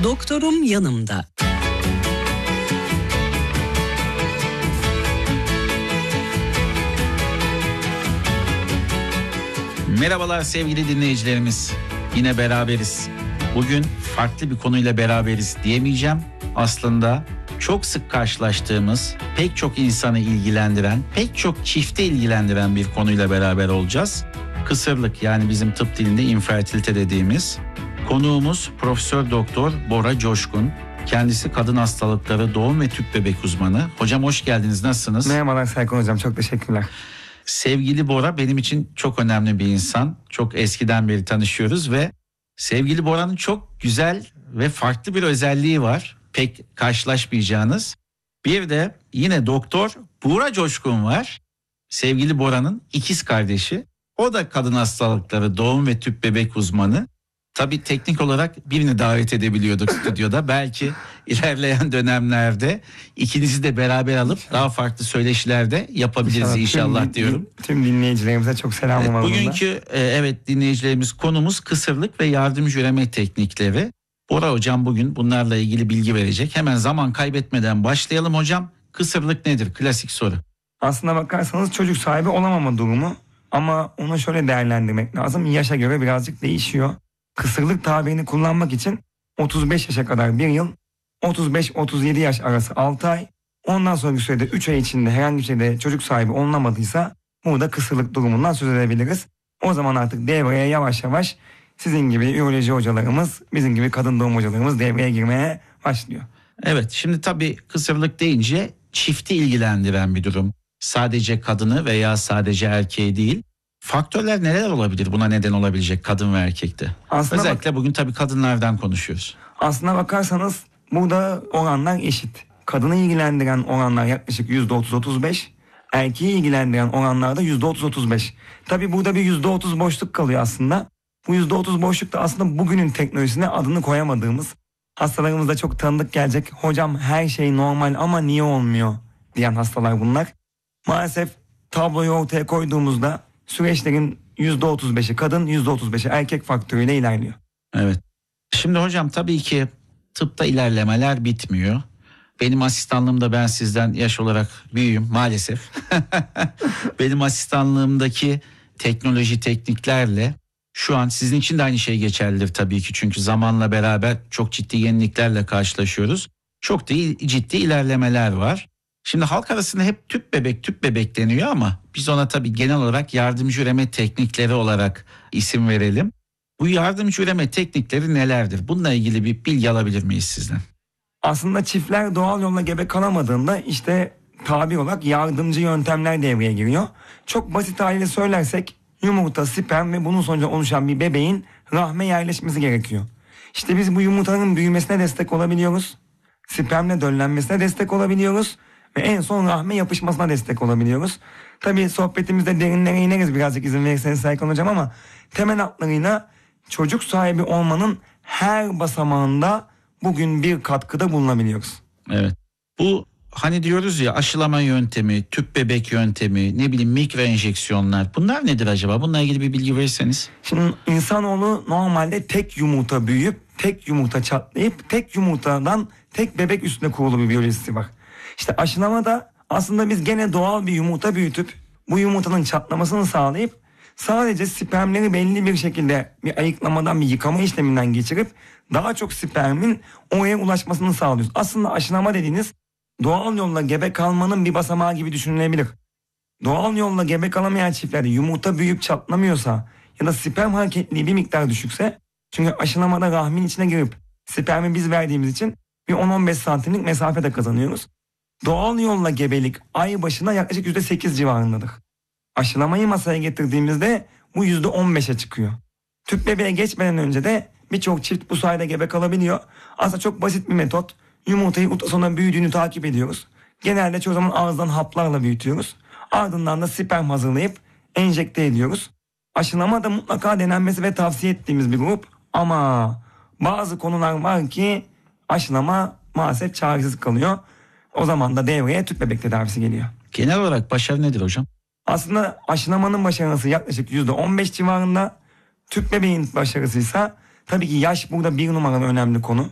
Doktorum yanımda. Merhabalar sevgili dinleyicilerimiz. Yine beraberiz. Bugün farklı bir konuyla beraberiz diyemeyeceğim. Aslında çok sık karşılaştığımız, pek çok insanı ilgilendiren, pek çok çifte ilgilendiren bir konuyla beraber olacağız. Kısırlık, yani bizim tıp dilinde infertilite dediğimiz. Konuğumuz Profesör Doktor Bora Coşkun. Kendisi kadın hastalıkları, doğum ve tüp bebek uzmanı. Hocam hoş geldiniz. Nasılsınız? Merhabalar Serkan Hocam. Çok teşekkürler. Sevgili Bora benim için çok önemli bir insan. Çok eskiden beri tanışıyoruz ve sevgili Bora'nın çok güzel ve farklı bir özelliği var. Pek karşılaşmayacağınız. Bir de yine Doktor Bora Coşkun var. Sevgili Bora'nın ikiz kardeşi. O da kadın hastalıkları, doğum ve tüp bebek uzmanı. Tabii teknik olarak birini davet edebiliyorduk stüdyoda. Belki ilerleyen dönemlerde ikinizi de beraber alıp daha farklı söyleşilerde yapabiliriz inşallah diyorum. Tüm dinleyicilerimize çok selam olsun. Bugünkü dinleyicilerimiz konumuz kısırlık ve yardımcı üreme teknikleri. Bora hocam bugün bunlarla ilgili bilgi verecek. Hemen zaman kaybetmeden başlayalım hocam. Kısırlık nedir? Klasik soru. Aslına bakarsanız çocuk sahibi olamama durumu. Ama onu şöyle değerlendirmek lazım. Yaşa göre birazcık değişiyor. Kısırlık tabirini kullanmak için 35 yaşa kadar 1 yıl, 35-37 yaş arası 6 ay, ondan sonraki sürede 3 ay içinde herhangi bir şeyde çocuk sahibi olunamadıysa burada kısırlık durumundan söz edebiliriz. O zaman artık devreye yavaş yavaş sizin gibi üroloji hocalarımız, bizim gibi kadın doğum hocalarımız devreye girmeye başlıyor. Evet, şimdi tabii kısırlık deyince çifti ilgilendiren bir durum. Sadece kadını veya sadece erkeği değil. Faktörler neler olabilir buna neden olabilecek kadın ve erkekte? Özellikle bugün tabii kadınlardan konuşuyoruz. Aslına bakarsanız burada oranlar eşit. Kadını ilgilendiren oranlar yaklaşık %30-35. Erkeği ilgilendiren oranlar da %30-35. Tabii burada bir %30 boşluk kalıyor aslında. Bu %30 boşluk da aslında bugünün teknolojisine adını koyamadığımız, hastalarımızda çok tanıdık gelecek, hocam her şey normal ama niye olmuyor diyen hastalar bunlar. Maalesef tabloyu ortaya koyduğumuzda süreçlerin %35'i kadın, %35'i erkek faktörüyle ilerliyor. Evet. Şimdi hocam tabii ki tıpta ilerlemeler bitmiyor. Benim asistanlığımda, ben sizden yaş olarak büyüğüm maalesef. Benim asistanlığımdaki teknoloji, tekniklerle şu an sizin için de aynı şey geçerlidir tabii ki. Çünkü zamanla beraber çok ciddi yeniliklerle karşılaşıyoruz. Çok da ciddi ilerlemeler var. Şimdi halk arasında hep tüp bebek deniyor ama biz ona tabii genel olarak yardımcı üreme teknikleri olarak isim verelim. Bu yardımcı üreme teknikleri nelerdir? Bununla ilgili bir bilgi alabilir miyiz sizden? Aslında çiftler doğal yolla gebe kalamadığında işte tabir olarak yardımcı yöntemler devreye giriyor. Çok basit haliyle söylersek yumurta, sperm ve bunun sonucu oluşan bir bebeğin rahme yerleşmesi gerekiyor. İşte biz bu yumurtanın büyümesine destek olabiliyoruz. Spermle döllenmesine destek olabiliyoruz. Ve en son rahme yapışmasına destek olabiliyoruz. Tabii sohbetimizde derinlere ineriz birazcık izin verirseniz Serkan Hocam ama temel hatlarıyla çocuk sahibi olmanın her basamağında bugün bir katkıda bulunabiliyoruz. Evet. Bu hani diyoruz ya, aşılama yöntemi, tüp bebek yöntemi, ne bileyim mikro enjeksiyonlar, bunlar nedir acaba? Bununla ilgili bir bilgi verirseniz. Şimdi insanoğlu normalde tek yumurta büyüyüp, tek yumurta çatlayıp, tek yumurtadan tek bebek üstüne kurulu bir biyolojisi var. İşte aşılamada aslında biz gene doğal bir yumurta büyütüp bu yumurtanın çatlamasını sağlayıp sadece spermleri belli bir şekilde bir ayıklamadan, bir yıkama işleminden geçirip daha çok spermin oraya ulaşmasını sağlıyoruz. Aslında aşılama dediğiniz doğal yolla gebe kalmanın bir basamağı gibi düşünülebilir. Doğal yolla gebe kalamayan çiftlerde yumurta büyüyüp çatlamıyorsa ya da sperm hareketliliği bir miktar düşükse, çünkü aşılamada rahmin içine girip spermi biz verdiğimiz için bir 10-15 santimlik mesafe de kazanıyoruz. Doğal yolla gebelik ay başına yaklaşık %8 civarındadır. Aşılamayı masaya getirdiğimizde bu %15'e çıkıyor. Tüp bebeğe geçmeden önce de birçok çift bu sayede gebe kalabiliyor. Aslında çok basit bir metot. Yumurtayı ultrasonda büyüdüğünü takip ediyoruz. Genelde çoğu zaman ağızdan haplarla büyütüyoruz. Ardından da sperm hazırlayıp enjekte ediyoruz. Aşılama da mutlaka denenmesi ve tavsiye ettiğimiz bir grup. Ama bazı konular var ki aşılama maalesef çaresiz kalıyor. O zaman da devreye tüp bebek tedavisi geliyor. Genel olarak başarı nedir hocam? Aslında aşılamanın başarısı yaklaşık %15 civarında. Tüp bebeğin başarısıysa tabii ki yaş burada bir numaralı önemli konu.